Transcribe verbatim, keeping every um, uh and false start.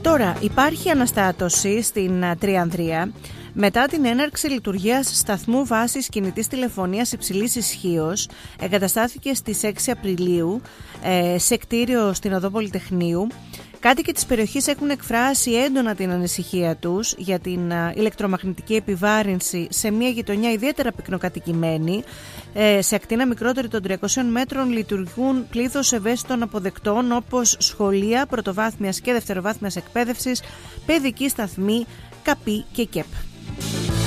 Τώρα, υπάρχει αναστάτωση στην Τριανδρία μετά την έναρξη λειτουργίας σταθμού βάσης κινητής τηλεφωνίας υψηλής ισχύως. Εγκαταστάθηκε στις έξι Απριλίου σε κτίριο στην Οδό Πολυτεχνείου. Κάτοικοι της περιοχής έχουν εκφράσει έντονα την ανησυχία τους για την ηλεκτρομαγνητική επιβάρυνση σε μια γειτονιά ιδιαίτερα πυκνοκατοικημένη. Σε ακτίνα μικρότερη των τριακοσίων μέτρων λειτουργούν πλήθος ευαίσθητων αποδεκτών όπως σχολεία πρωτοβάθμιας και δευτεροβάθμιας εκπαίδευσης, παιδική σταθμή, ΚΑΠΗ και ΚΕΠ.